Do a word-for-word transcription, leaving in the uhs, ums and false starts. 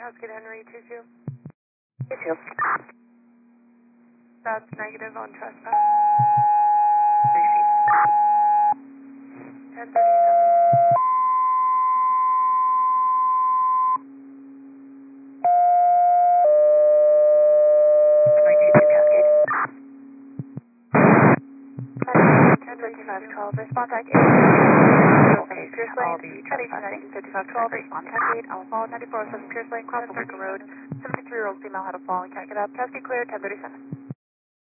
Cascade Henry two two. two two. That's negative on trespass. Receive. ten thirty-seven. Henry two two Cascade. ten thirty-five twelve. Response back eight. Okay, Pierce I'll Lane. be Heading trespassing. fifty-five twelve. Response Cascade. Alpha Fall ninety-four oh seven Pierce Lane. Cross Rico Road. seventy-three year old female had a fall and can't get up. Cascade clear. ten thirty-seven.